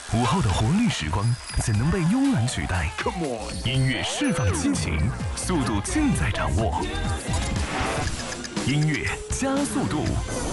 午后的活力时光怎能被慵懒取代？音乐释放激情，速度尽在掌握。音乐加速度。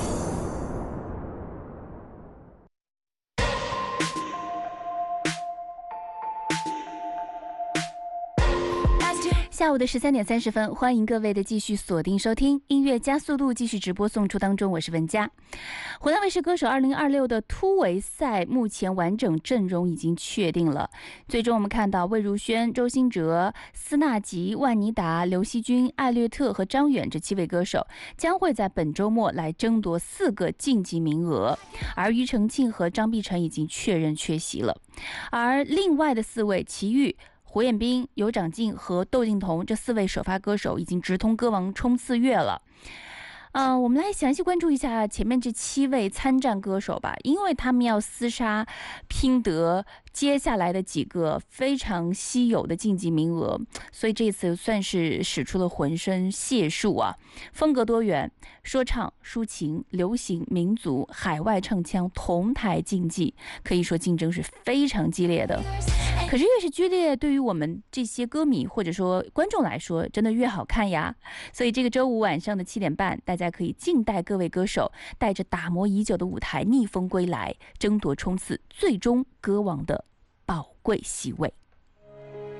下午的13点30分，欢迎各位的继续锁定收听音乐加速度，继续直播送出当中，我是文佳。湖南卫视歌手2026的突围赛目前完整阵容已经确定了，最终我们看到魏如萱、周兴哲、斯纳吉、万妮达、刘惜君、艾略特和张远这7位歌手将会在本周末来争夺4个晋级名额，而庾澄庆和张碧晨已经确认缺席了，而另外的4位齐豫、胡彦斌、尤长靖和窦靖童这4位首发歌手已经直通歌王冲刺月了。我们来详细关注一下前面这7位参战歌手吧，因为他们要厮杀拼得接下来的几个非常稀有的晋级名额，所以这次算是使出了浑身解数啊！风格多元，说唱、抒情、流行、民族、海外唱腔同台竞技，可以说竞争是非常激烈的。可是越是剧烈，对于我们这些歌迷或者说观众来说，真的越好看呀。所以这个周五晚上的7点半，大家可以静待各位歌手带着打磨已久的舞台逆风归来，争夺冲刺最终歌王的宝贵席位。